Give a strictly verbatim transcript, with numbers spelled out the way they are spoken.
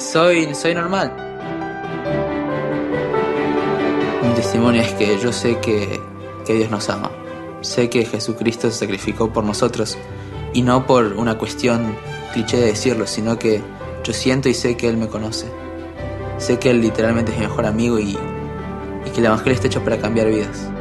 soy, soy normal. Mi testimonio es que yo sé que, que Dios nos ama. Sé que Jesucristo se sacrificó por nosotros, y no por una cuestión cliché de decirlo, sino que yo siento y sé que Él me conoce. Sé que Él literalmente es mi mejor amigo y, y que el Evangelio está hecho para cambiar vidas.